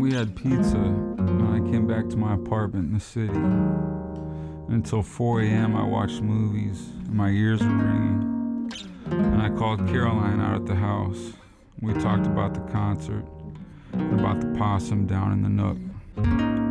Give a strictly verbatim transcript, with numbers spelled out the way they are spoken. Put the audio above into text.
we had pizza, and I came back to my apartment in the city. Until four a.m. I watched movies, and my ears were ringing. And I called Caroline out at the house. We talked about the concert and about the possum down in the nook.